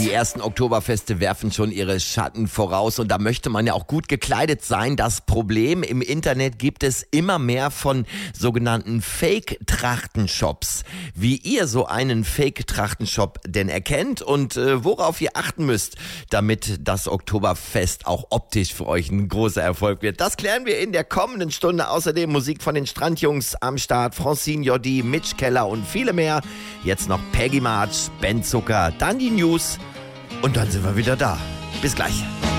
Die ersten Oktoberfeste werfen schon ihre Schatten voraus und da möchte man ja auch gut gekleidet sein. Das Problem, im Internet gibt es immer mehr von sogenannten Fake-Trachtenshops. Wie ihr so einen Fake-Trachtenshop denn erkennt und worauf ihr achten müsst, damit das Oktoberfest auch optisch für euch ein großer Erfolg wird. Das klären wir in der kommenden Stunde. Außerdem Musik von den Strandjungs am Start, Francine Jordi, Mitch Keller und viele mehr. Jetzt noch Peggy March, Ben Zucker, dann die News und dann sind wir wieder da. Bis gleich.